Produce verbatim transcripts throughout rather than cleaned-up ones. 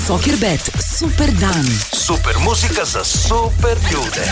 Soccerbet, super dan. Super muzika za super ljude.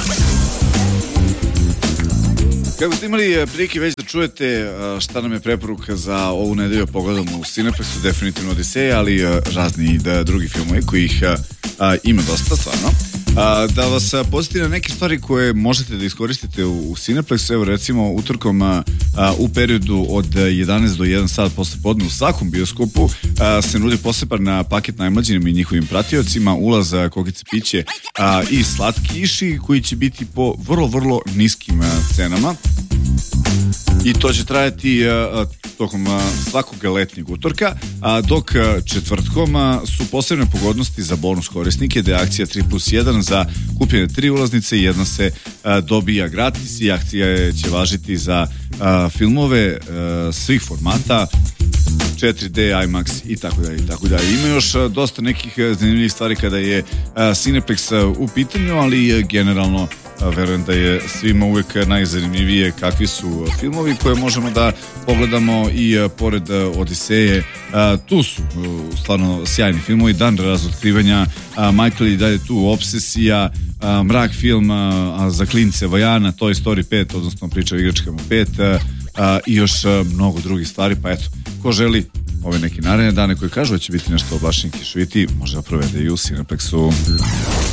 Kako ste imali prilike već da čujete šta nam je preporuka za ovu nedelju, pogledamo u Cineplexu, definitivno Odiseja, ali razni drugi filmovi kojih ima dosta, stvarno. Da vas podsjeti na neke stvari koje možete da iskoristite u Cineplexu. Evo recimo utorkom u periodu od jedanaest do jedan sat posle podne u svakom bioskopu se nudi poseban paket najmlađim i njihovim pratiocima, ulaz, kokice, piće i slatkiši koji će biti po vrlo, vrlo niskim cenama. I to će trajati uh, tokom uh, svakog letnjeg utorka, a dok uh, četvrtkom uh, su posebne pogodnosti za bonus korisnike, da je akcija tri plus jedan za kupljene tri ulaznice i jedna se uh, dobija gratis i akcija je, će važiti za uh, filmove uh, svih formata, četiri D, IMAX i tako dalje i tako dalje. Ima još uh, dosta nekih uh, zanimljivih stvari kada je uh, Cineplex uh, u pitanju, ali uh, generalno verujem da je svima uvek najzanimljivije kakvi su filmovi koje možemo da pogledamo i pored Odiseje. Tu su stvarno sjajni filmovi. Dan razotkrivanja, Michael i dalje tu, Obsesija, Mrak film za klince, Vajana, Toy Story pet, odnosno Priča o igračkama pet i još mnogo drugih stvari. Pa eto, ko želi ove neke naredne dane koji kažu da će biti nešto oblačenje kišoviti, može da provede i u Cineplexu.